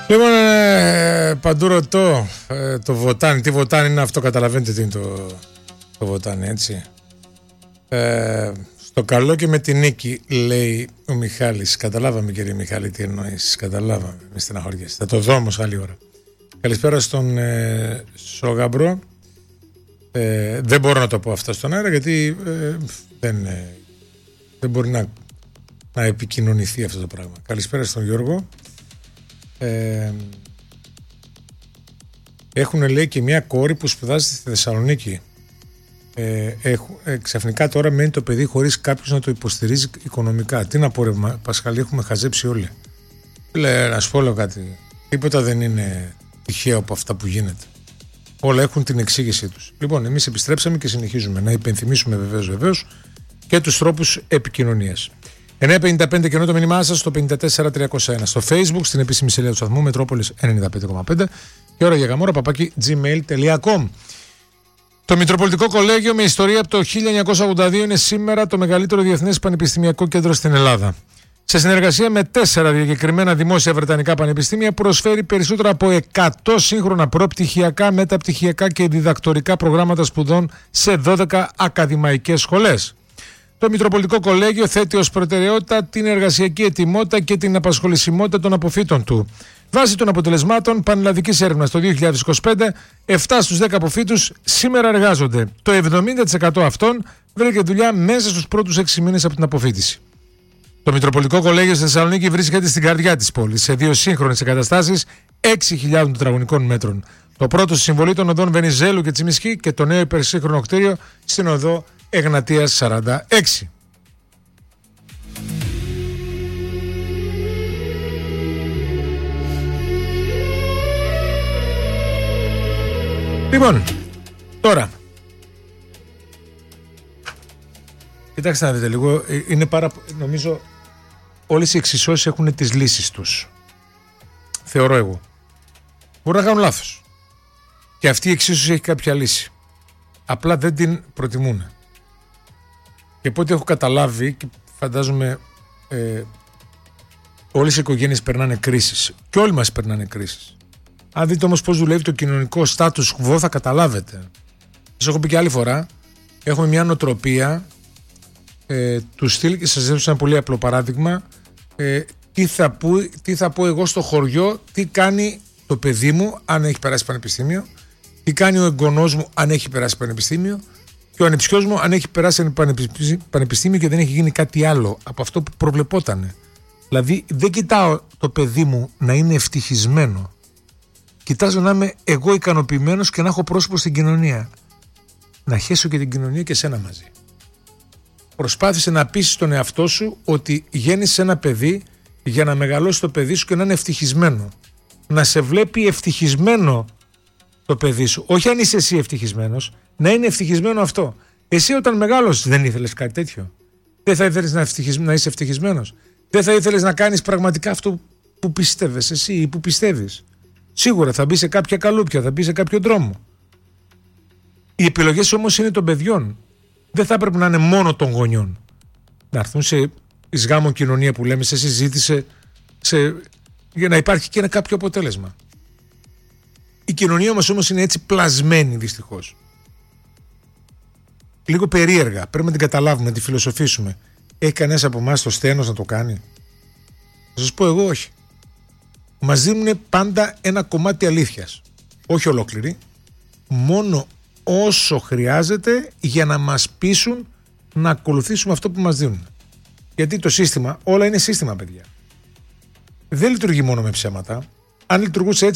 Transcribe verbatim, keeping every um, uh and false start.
Λοιπόν, ε, παντού ρωτώ ε, το βοτάνι. Τι βοτάνι είναι αυτό, καταλαβαίνετε τι είναι το, το βοτάνι, έτσι. Ε, στο καλό και με τη νίκη, λέει ο Μιχάλης. Καταλάβαμε, κύριε Μιχάλη, τι εννοείς. Καταλάβαμε, μη στεναχωριέσαι. Θα το δω όμως άλλη ώρα. Καλησπέρα στον ε, Σόγαμπρο. Ε, δεν μπορώ να το πω αυτά στον αέρα, γιατί ε, δεν, ε, δεν μπορεί να, να επικοινωνηθεί αυτό το πράγμα. Καλησπέρα στον Γιώργο. Ε, έχουν, λέει, και μια κόρη που σπουδάζει στη Θεσσαλονίκη. Ε, έχουν, ε, ξαφνικά τώρα μένει το παιδί χωρίς κάποιος να το υποστηρίζει οικονομικά. Τι να πω, ρε Πασχαλή, έχουμε χαζέψει όλοι. Λέει, να σου πω λέω κάτι. Τίποτα δεν είναι τυχαίο από αυτά που γίνεται. Όλα έχουν την εξήγησή τους. Λοιπόν, εμείς επιστρέψαμε και συνεχίζουμε να υπενθυμίσουμε βεβαίως βεβαίως και τους τρόπους επικοινωνίας. εννιά πενήντα πέντε και ενώ το μήνυμά σας στο πέντε τέσσερα τριακόσια ένα. Στο Facebook, στην επίσημη σελίδα του σταθμού Μετρόπολης ενενήντα πέντε κόμμα πέντε και ώρα για γαμόρα παπάκι gmail τελεία com. Το Μητροπολιτικό Κολέγιο με ιστορία από το χίλια εννιακόσια ογδόντα δύο είναι σήμερα το μεγαλύτερο διεθνές πανεπιστημιακό κέντρο στην Ελλάδα. Σε συνεργασία με τέσσερα διακεκριμένα δημόσια βρετανικά πανεπιστήμια, προσφέρει περισσότερα από εκατό σύγχρονα προπτυχιακά, μεταπτυχιακά και διδακτορικά προγράμματα σπουδών σε δώδεκα ακαδημαϊκές σχολές. Το Μητροπολιτικό Κολέγιο θέτει ως προτεραιότητα την εργασιακή ετοιμότητα και την απασχολησιμότητα των αποφύτων του. Βάσει των αποτελεσμάτων πανελλαδικής έρευνας το δύο χιλιάδες είκοσι πέντε, επτά στους δέκα αποφύτους σήμερα εργάζονται. Το εβδομήντα τοις εκατό αυτών βρήκε δουλειά μέσα στους πρώτους έξι μήνες από την αποφύτιση. Το Μητροπολιτικό Κολέγιο στη Θεσσαλονίκη βρίσκεται στην καρδιά της πόλης, σε δύο σύγχρονες εγκαταστάσεις έξι χιλιάδων τετραγωνικών μέτρων. Το πρώτο στη συμβολή των οδών Βενιζέλου και Τσιμισκή και το νέο υπερσύγχρονο κτίριο στην οδό Εγνατίας σαράντα έξι. Λοιπόν, τώρα κοιτάξτε να δείτε λίγο, είναι πάρα, νομίζω όλες οι εξισώσεις έχουν τις λύσεις τους. Θεωρώ εγώ. Μπορεί να κάνουν λάθος. Και αυτή η εξίσωση έχει κάποια λύση. Απλά δεν την προτιμούν. Και από ό,τι έχω καταλάβει, και φαντάζομαι ε, όλες οι οικογένειες περνάνε κρίσεις. Και όλοι μας περνάνε κρίσεις. Αν δείτε όμως πώς δουλεύει το κοινωνικό status quo, θα καταλάβετε. Σας έχω πει και άλλη φορά, έχουμε μια νοοτροπία ε, του στυλ, και σας έδωσα ένα πολύ απλό παράδειγμα, ε, τι, θα πω, τι θα πω εγώ στο χωριό, τι κάνει το παιδί μου αν έχει περάσει πανεπιστήμιο, τι κάνει ο εγγονός μου αν έχει περάσει πανεπιστήμιο και ο ανιψιός μου αν έχει περάσει πανεπιστήμιο και δεν έχει γίνει κάτι άλλο από αυτό που προβλεπότανε. Δηλαδή δεν κοιτάω το παιδί μου να είναι ευτυχισμένο. Κοιτάζω να είμαι εγώ ικανοποιημένος και να έχω πρόσωπο στην κοινωνία. Να χέσω και την κοινωνία και σένα μαζί. Προσπάθησε να πείσεις τον εαυτό σου ότι γέννησες ένα παιδί για να μεγαλώσει το παιδί σου και να είναι ευτυχισμένο. Να σε βλέπει ευτυχισμένο το παιδί σου. Όχι αν είσαι εσύ ευτυχισμένος, να είναι ευτυχισμένο αυτό. Εσύ όταν μεγάλωσες δεν ήθελες κάτι τέτοιο. Δεν θα ήθελες να, ευτυχισ... να είσαι ευτυχισμένος. Δεν θα ήθελες να κάνεις πραγματικά αυτό που πίστευες εσύ ή που πιστεύεις. Σίγουρα θα μπει σε κάποια καλούπια, θα μπει σε κάποιο δρόμο. Οι επιλογές όμως είναι των παιδιών. Δεν θα έπρεπε να είναι μόνο των γονιών. Να έρθουν σε εις γάμο κοινωνία που λέμε, σε συζήτηση, σε... για να υπάρχει και ένα κάποιο αποτέλεσμα. Η κοινωνία μας όμως είναι έτσι πλασμένη δυστυχώς. Λίγο περίεργα. Πρέπει να την καταλάβουμε, να τη φιλοσοφήσουμε. Έχει κανένας από εμάς το στένος να το κάνει? Θα σας πω εγώ όχι. Μας δίνουν πάντα ένα κομμάτι αλήθειας. Όχι ολόκληρη. Μόνο όσο χρειάζεται για να μας πείσουν να ακολουθήσουμε αυτό που μας δίνουν. Γιατί το σύστημα, όλα είναι σύστημα, παιδιά. Δεν λειτουργεί μόνο με ψέματα. Αν λειτουργούσε έτσι,